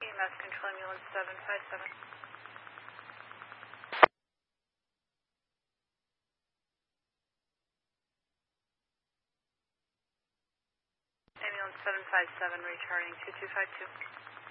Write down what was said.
EMS control ambulance 757. Ambulance 757 returning 2252.